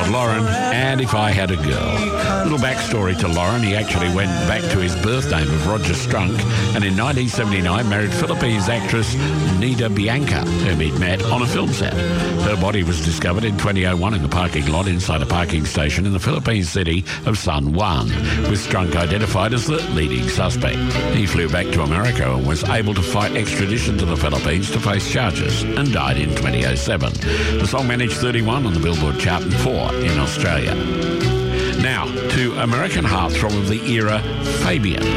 Rod Lauren, and If I Had a Girl. Little backstory to Lauren, he actually went back to his birth name of Roger Strunk, and in 1979 married Philippines actress Nida Bianca, whom he'd met on a film set. Her body was discovered in 2001 in the parking lot inside a parking station in the Philippine city of San Juan, with Strunk identified as the leading suspect. He flew back to America and was able to fight extradition to the Philippines to face charges, and died in 2007. The song managed 31 on the Billboard chart and 4 in Australia. Now, to American heartthrob of the era, Fabian.